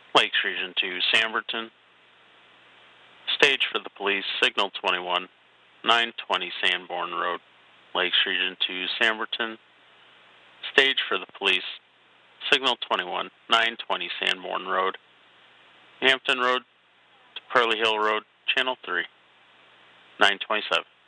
Lakes Region 2, Samberton. Stage for the police, Signal 21, 920 Sanborn Road. Lakes Region 2, Samberton. Stage for the police, Signal 21, 920 Sanborn Road. Hampton Road to Pearly Hill Road, Channel 3, 927.